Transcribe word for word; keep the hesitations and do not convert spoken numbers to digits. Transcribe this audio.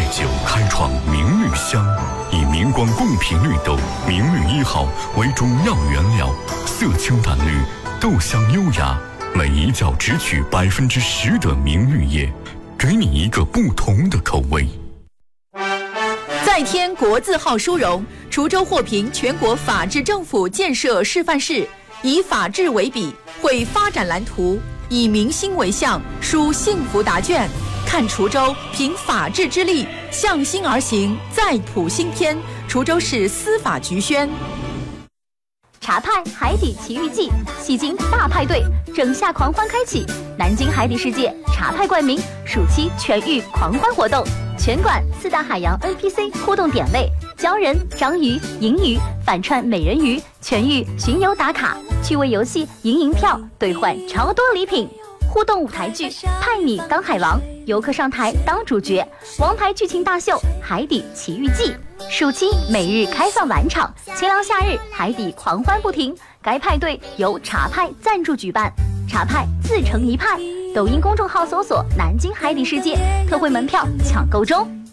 九开创明绿香，以明光贡品绿豆明绿一号为主要原料，色清淡绿，豆香优雅，每一角只取百分之十的明绿叶，给你一个不同的口味。 再添国字号殊荣，滁州获评全国法治政府建设示范市，以法治为笔，绘发展蓝图，以民心为象，书幸福答卷。看滁州凭法治之力，向心而行，再谱新篇。滁州市司法局宣。 茶派海底奇遇记，戏精大派对，整夏狂欢开启。南京海底世界茶派冠名暑期全域狂欢活动，全馆四大海洋 N P C 互动点位，鲛人、章鱼、银鱼反串美人鱼，全域巡游打卡，趣味游戏赢银票兑换超多礼品。互动舞台剧派你当海王，游客上台当主角，王牌剧情大秀海底奇遇记。暑期每日开放晚场，清凉夏日海底狂欢不停。该派对由茶派赞助举办，茶派自成一派。抖音公众号搜索南京海底世界，特惠门票抢购中。